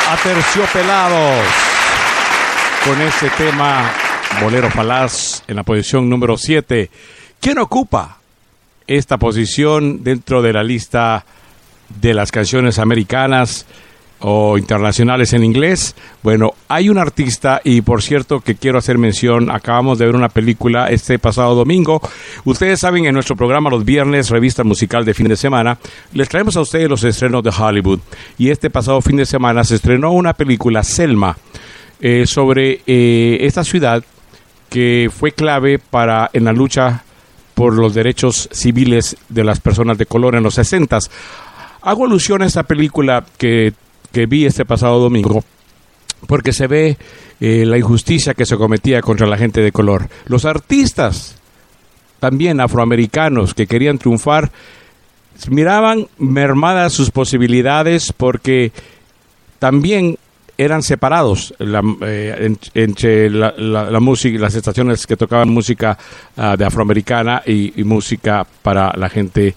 Aterciopelados con este tema Bolero Falaz en la posición número 7. ¿Quién ocupa esta posición dentro de la lista de las canciones americanas o internacionales en inglés? Bueno, hay un artista, y por cierto que quiero hacer mención, acabamos de ver una película este pasado domingo. Ustedes saben, en nuestro programa los viernes, revista musical de fin de semana, les traemos a ustedes los estrenos de Hollywood, y este pasado fin de semana se estrenó una película, Selma, sobre esta ciudad que fue clave en la lucha por los derechos civiles de las personas de color en los 60s. Hago alusión a esta película que vi este pasado domingo porque se ve la injusticia que se cometía contra la gente de color. Los artistas, también afroamericanos, que querían triunfar, miraban mermadas sus posibilidades porque también eran separados entre la música, las estaciones que tocaban música de afroamericana y música para la gente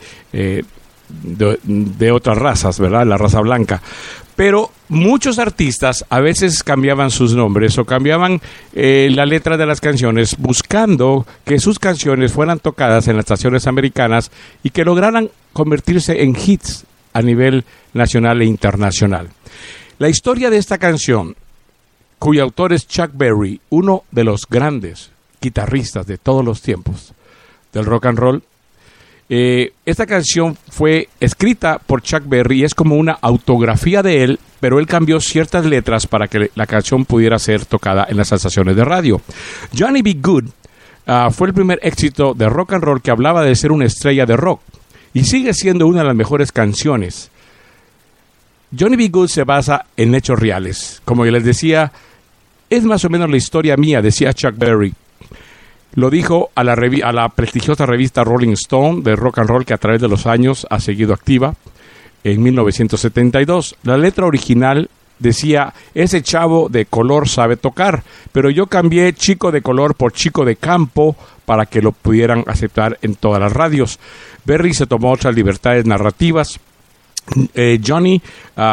de otras razas, ¿verdad? La raza blanca. Pero muchos artistas a veces cambiaban sus nombres o cambiaban la letra de las canciones, buscando que sus canciones fueran tocadas en las estaciones americanas y que lograran convertirse en hits a nivel nacional e internacional. La historia de esta canción, cuyo autor es Chuck Berry, uno de los grandes guitarristas de todos los tiempos del rock and roll. Esta canción fue escrita por Chuck Berry y es como una autografía de él, pero él cambió ciertas letras para que la canción pudiera ser tocada en las estaciones de radio. Johnny B. Good fue el primer éxito de rock and roll que hablaba de ser una estrella de rock y sigue siendo una de las mejores canciones. Johnny B. Good se basa en hechos reales. Como yo les decía, es más o menos la historia mía, decía Chuck Berry. Lo dijo a la prestigiosa revista Rolling Stone de rock and roll, que a través de los años ha seguido activa, en 1972. La letra original decía: ese chavo de color sabe tocar, pero yo cambié chico de color por chico de campo para que lo pudieran aceptar en todas las radios. Berry se tomó otras libertades narrativas. Johnny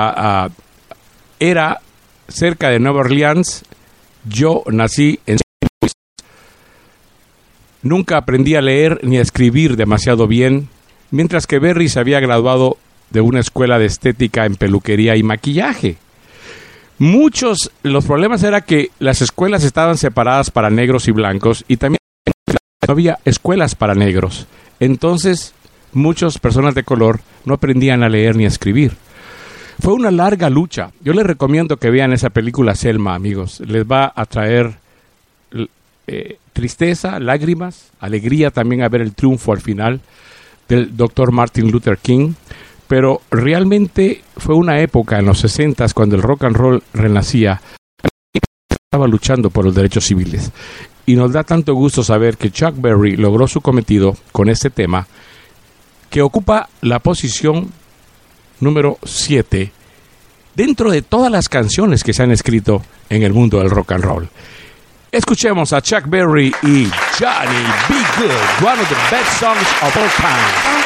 era cerca de Nueva Orleans. Yo nací en... Nunca aprendí a leer ni a escribir demasiado bien, mientras que Berry se había graduado de una escuela de estética en peluquería y maquillaje. Los problemas era que las escuelas estaban separadas para negros y blancos, y también no había escuelas para negros. Entonces, muchas personas de color no aprendían a leer ni a escribir. Fue una larga lucha. Yo les recomiendo que vean esa película Selma, amigos. Les va a traer tristeza, lágrimas, alegría también a ver el triunfo al final del Dr. Martin Luther King. Pero realmente fue una época en los 60s cuando el rock and roll renacía, estaba luchando por los derechos civiles. Y nos da tanto gusto saber que Chuck Berry logró su cometido con este tema, que ocupa la posición número 7 dentro de todas las canciones que se han escrito en el mundo del rock and roll. Escuchemos a Chuck Berry y Johnny B. Good, one of the best songs of all time.